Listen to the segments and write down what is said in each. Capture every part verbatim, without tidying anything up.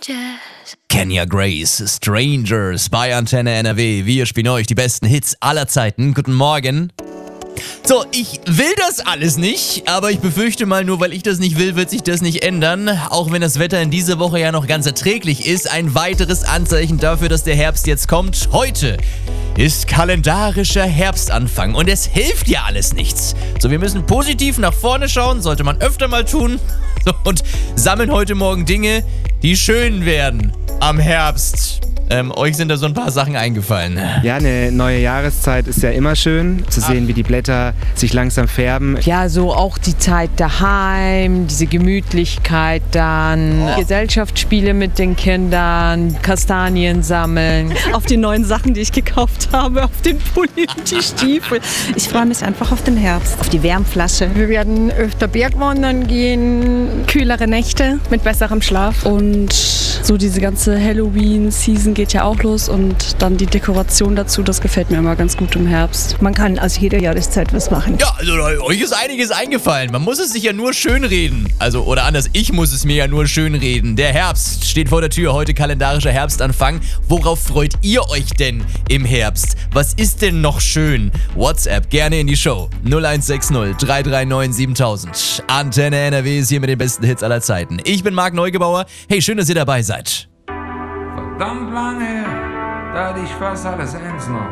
Strangers. Kenya Grace, Strangers bei Antenne N R W. Wir spielen euch die besten Hits aller Zeiten. Guten Morgen. So, ich will das alles nicht, aber ich befürchte mal, nur weil ich das nicht will, wird sich das nicht ändern. Auch wenn das Wetter in dieser Woche ja noch ganz erträglich ist. Ein weiteres Anzeichen dafür, dass der Herbst jetzt kommt. Heute ist kalendarischer Herbstanfang und es hilft ja alles nichts. So, wir müssen positiv nach vorne schauen, sollte man öfter mal tun. So, und sammeln heute Morgen Dinge, die schön werden am Herbst. Ähm, euch sind da so ein paar Sachen eingefallen. Ja, eine neue Jahreszeit ist ja immer schön, zu sehen, wie die Blätter sich langsam färben. Ja, so auch die Zeit daheim, diese Gemütlichkeit dann, oh. Gesellschaftsspiele mit den Kindern, Kastanien sammeln. Auf die neuen Sachen, die ich gekauft habe, auf den Pulli und die Stiefel. Ich freue mich einfach auf den Herbst, auf die Wärmflasche. Wir werden öfter Bergwandern gehen, kühlere Nächte mit besserem Schlaf und so diese ganze Halloween-Season geht ja auch los und dann die Dekoration dazu, das gefällt mir immer ganz gut im Herbst. Man kann aus jeder Jahreszeit was machen. Ja, also euch ist einiges eingefallen. Man muss es sich ja nur schönreden. Also, oder anders, ich muss es mir ja nur schönreden. Der Herbst steht vor der Tür, heute kalendarischer Herbstanfang. Worauf freut ihr euch denn im Herbst? Was ist denn noch schön? WhatsApp gerne in die Show. null eins sechs null drei drei neun siebentausend. Antenne N R W ist hier mit den besten Hits aller Zeiten. Ich bin Marc Neugebauer. Hey, schön, dass ihr dabei seid. Verdammt lang her, da hatte ich fast alles ernst noch.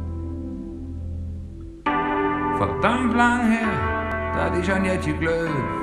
Verdammt lang her, da hatte ich ein Jätchen Glück.